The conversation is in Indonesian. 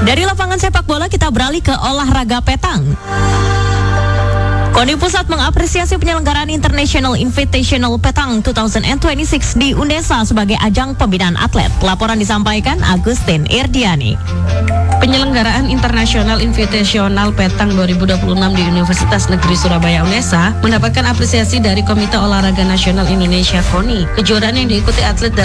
Dari lapangan sepak bola kita beralih ke olahraga petang. KONI Pusat mengapresiasi penyelenggaraan International Invitational Petang 2026 di UNESA sebagai ajang pembinaan atlet. Laporan disampaikan Agustin Irdiani. Penyelenggaraan International Invitational Petang 2026 di Universitas Negeri Surabaya UNESA mendapatkan apresiasi dari Komite Olahraga Nasional Indonesia KONI. Kejuaraan yang diikuti atlet dari